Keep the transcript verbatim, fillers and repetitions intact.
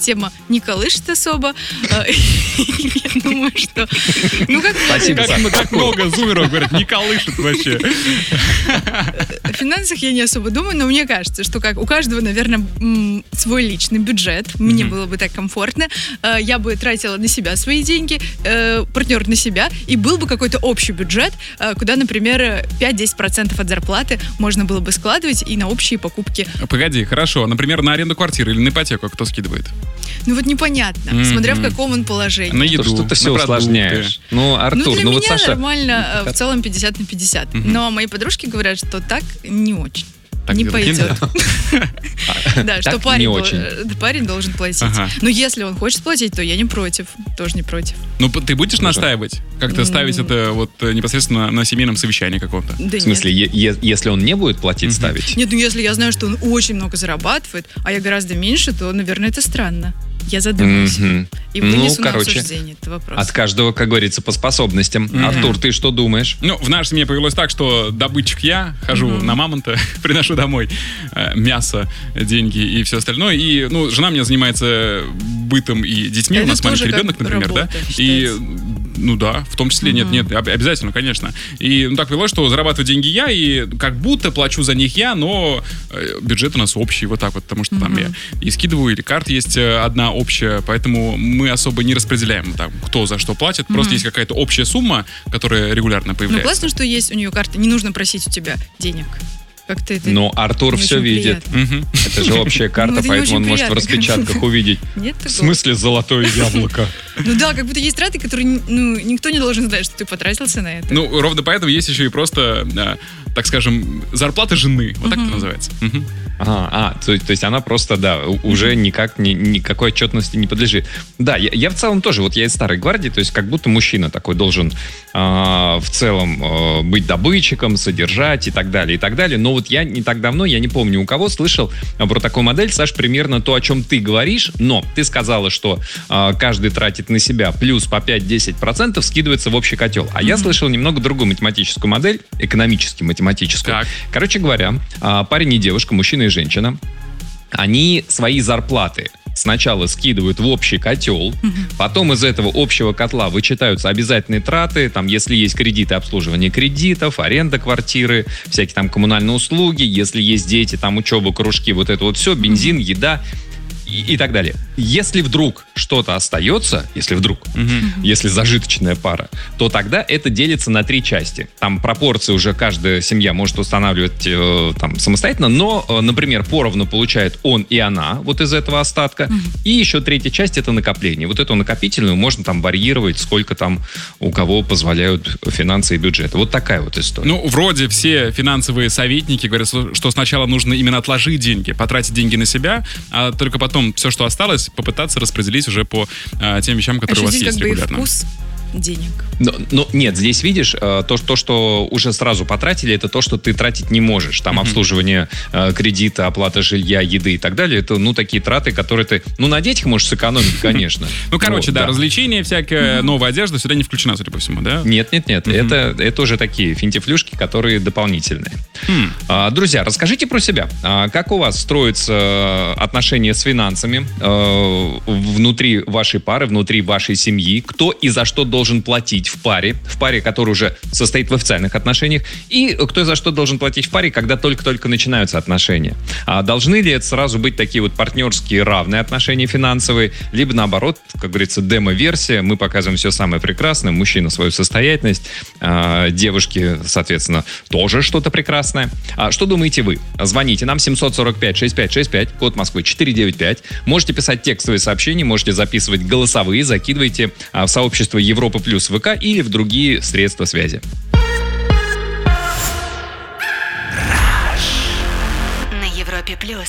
тема не колышет особо. Я думаю, что... Ну, как... Спасибо, Как, как много зумеров говорят, не колышет вообще. О финансах я не особо думаю, но мне кажется, что как у каждого, наверное, свой личный бюджет. Мне mm-hmm. было бы так комфортно. Я бы тратила на себя свои деньги, партнер на себя, и был бы какой-то общий бюджет, куда, например, пять-десять процентов от зарплаты можно было бы складывать и на общие покупки. Погоди, хорошо. Например, на аренду квартиры или на ипотеку кто скидывает? Ну вот непонятно, mm-hmm. смотря в каком он положении. На еду, что ты все на усложняешь. Ну, Артур, ну, для ну меня вот Саша... нормально в целом пятьдесят на пятьдесят. Mm-hmm. Но мои подружки говорят, что так не очень. Так не пойдет. Да, что парень должен платить. Но если он хочет платить, то я не против. Тоже не против. Ну, ты будешь настаивать? Как-то ставить это вот непосредственно на семейном совещании каком-то? В смысле, если он не будет платить, ставить? Нет, ну если я знаю, что он очень много зарабатывает, а я гораздо меньше, то, наверное, это странно. Я задумаюсь. Mm-hmm. И вынесу ну, на обсуждение этот вопрос. От каждого, как говорится, по способностям. Mm-hmm. Артур, ты что думаешь? Ну, в нашей семье повелось так, что добытчик я, хожу mm-hmm. на мамонта, приношу домой э, мясо, деньги и все остальное. И, ну, жена меня занимается бытом и детьми. Это у нас маленький ребенок, например, работа, да? Считается. И, ну да, в том числе, mm-hmm. нет, нет, обязательно, конечно. И ну, так повелось, что зарабатываю деньги я, и как будто плачу за них я, но э, бюджет у нас общий, вот так вот, потому что mm-hmm. там я и скидываю, или карта есть одна общая, поэтому мы особо не распределяем, там, кто за что платит. Mm-hmm. Просто есть какая-то общая сумма, которая регулярно появляется. Ну, классно, что есть у нее карта. Не нужно просить у тебя денег. Как-то это Но Артур все видит. Угу. Это же общая карта, ну, поэтому он может в распечатках увидеть. Нет такого. В смысле золотое яблоко? Ну да, как будто есть траты, которые ну, никто не должен знать, что ты потратился на это. Ну, ровно поэтому есть еще и просто, так скажем, зарплата жены. Вот так это называется. Ага, а, то, то есть она просто, да, уже mm-hmm. никак, ни, никакой отчетности не подлежит. Да, я, я в целом тоже, вот я из старой гвардии, то есть как будто мужчина такой должен э, в целом э, быть добытчиком, содержать и так далее, и так далее. Но вот я не так давно, я не помню у кого, слышал про такую модель, Саш, примерно то, о чем ты говоришь, но ты сказала, что э, каждый тратит на себя плюс по пять-десять процентов скидывается в общий котел. А mm-hmm. я слышал немного другую математическую модель, экономически-математическую. Так. Короче говоря, э, парень и девушка, мужчина и женщина, они свои зарплаты сначала скидывают в общий котел, угу. потом из этого общего котла вычитаются обязательные траты, там, если есть кредиты, обслуживание кредитов, аренда квартиры, всякие там коммунальные услуги, если есть дети, там, учеба, кружки, вот это вот все, бензин, угу. еда и, и так далее. Если вдруг что-то остается, если вдруг, угу. если зажиточная пара, то тогда это делится на три части. Там пропорции уже каждая семья может устанавливать э, там, самостоятельно, но, э, например, поровну получает он и она вот из этого остатка. Угу. И еще третья часть — это накопление. Вот эту накопительную можно там варьировать, сколько там у кого позволяют финансы и бюджеты. Вот такая вот история. Ну, вроде все финансовые советники говорят, что сначала нужно именно отложить деньги, потратить деньги на себя, а только потом все, что осталось, попытаться распределить уже по а, тем вещам, которые а у вас есть регулярно. Вкус денег. Но, но нет, здесь видишь, то, то, что уже сразу потратили, это то, что ты тратить не можешь. Там uh-huh. обслуживание э, кредита, оплата жилья, еды и так далее. Это, ну, такие траты, которые ты, ну, на детях можешь сэкономить, конечно. Ну, короче, да, развлечения, всякая новая одежда сюда не включена, судя по всему, да? Нет, нет, нет. Это уже такие финтифлюшки, которые дополнительные. Друзья, расскажите про себя. Как у вас строятся отношения с финансами внутри вашей пары, внутри вашей семьи? Кто и за что должен платить в паре, в паре, которая уже состоит в официальных отношениях, и кто за что должен платить в паре, когда только-только начинаются отношения. А должны ли это сразу быть такие вот партнерские равные отношения финансовые, либо наоборот, как говорится, демо-версия, мы показываем все самое прекрасное, мужчина свою состоятельность, а девушки, соответственно, тоже что-то прекрасное. А что думаете вы? Звоните нам семь сорок пять шестьдесят пять шестьдесят пять, код Москвы четыре девять пять. Можете писать текстовые сообщения, можете записывать голосовые, закидывайте в сообщество Европа Плюс ВК или в другие средства связи. На Европе Плюс.